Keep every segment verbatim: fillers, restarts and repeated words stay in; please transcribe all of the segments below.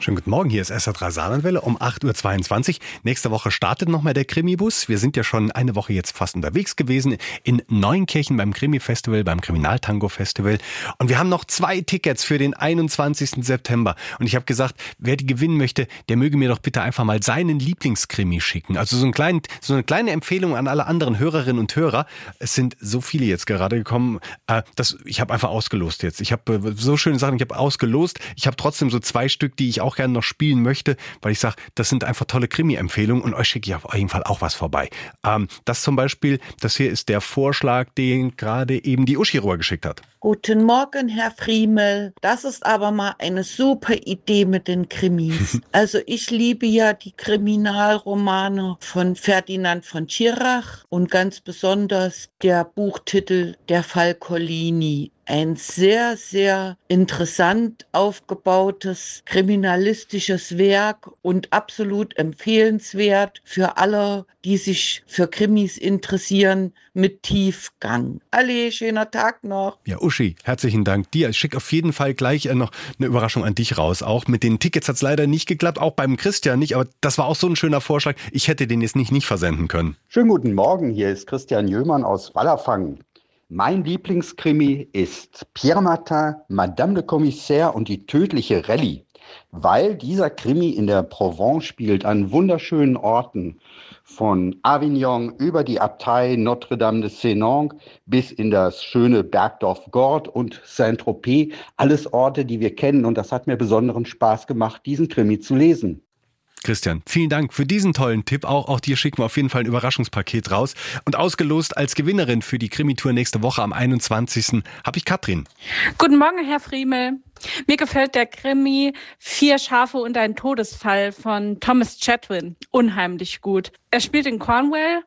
Schönen guten Morgen, hier ist S R drei Saarlandwelle um acht Uhr zweiundzwanzig. Nächste Woche startet nochmal der Krimibus. Wir sind ja schon eine Woche jetzt fast unterwegs gewesen in Neunkirchen beim Krimi-Festival, beim Kriminaltango-Festival. Und wir haben noch zwei Tickets für den einundzwanzigsten September. Und ich habe gesagt, wer die gewinnen möchte, der möge mir doch bitte einfach mal seinen Lieblingskrimi schicken. Also so, einen kleinen, so eine kleine Empfehlung an alle anderen Hörerinnen und Hörer. Es sind so viele jetzt gerade gekommen. Äh, das, ich habe einfach ausgelost jetzt. Ich habe äh, so schöne Sachen, ich habe ausgelost. Ich habe trotzdem so zwei Stück, die ich auch gerne noch spielen möchte, weil ich sage, das sind einfach tolle Krimi-Empfehlungen und euch schicke ich auf jeden Fall auch was vorbei. Ähm, das zum Beispiel, das hier ist der Vorschlag, den gerade eben die Uschi rübergeschickt hat. Guten Morgen, Herr Friemel. Das ist aber mal eine super Idee mit den Krimis. Also ich liebe ja die Kriminalromane von Ferdinand von Schirach und ganz besonders der Buchtitel Der Fall Collini. Ein sehr, sehr interessant aufgebautes kriminalistisches Werk und absolut empfehlenswert für alle, die sich für Krimis interessieren, mit Tiefgang. Alle, schöner Tag noch. Ja, Uschi, herzlichen Dank dir. Ich schicke auf jeden Fall gleich noch eine Überraschung an dich raus. Auch mit den Tickets hat es leider nicht geklappt, auch beim Christian nicht, aber das war auch so ein schöner Vorschlag. Ich hätte den jetzt nicht, nicht versenden können. Schönen guten Morgen, hier ist Christian Jömann aus Wallerfangen. Mein Lieblingskrimi ist Pierre Martin, Madame de Commissaire und die tödliche Rallye, weil dieser Krimi in der Provence spielt, an wunderschönen Orten, von Avignon über die Abtei Notre-Dame de Sénanque bis in das schöne Bergdorf Gordes und Saint-Tropez, alles Orte, die wir kennen, und das hat mir besonderen Spaß gemacht, diesen Krimi zu lesen. Christian, vielen Dank für diesen tollen Tipp. Auch, auch dir schicken wir auf jeden Fall ein Überraschungspaket raus. Und ausgelost als Gewinnerin für die Krimi-Tour nächste Woche am einundzwanzigsten habe ich Katrin. Guten Morgen, Herr Friemel. Mir gefällt der Krimi Vier Schafe und ein Todesfall von Thomas Chatwin unheimlich gut. Er spielt in Cornwall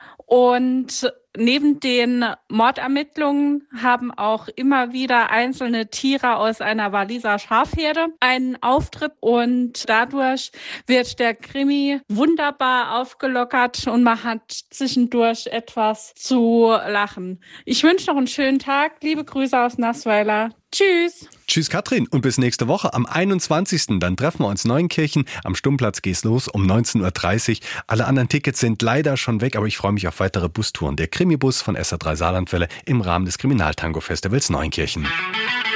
und neben den Mordermittlungen haben auch immer wieder einzelne Tiere aus einer Waliser Schafherde einen Auftritt und dadurch wird der Krimi wunderbar aufgelockert und man hat zwischendurch etwas zu lachen. Ich wünsche noch einen schönen Tag. Liebe Grüße aus Nassweiler. Tschüss. Tschüss Katrin und bis nächste Woche am einundzwanzigsten Dann treffen wir uns Neunkirchen. Am Stummplatz geht's los um neunzehn Uhr dreißig. Alle anderen Tickets sind leider schon weg, aber ich freue mich auf weitere Bustouren. Der Krimibus von S R drei Saarlandwelle im Rahmen des Kriminaltango-Festivals Neunkirchen.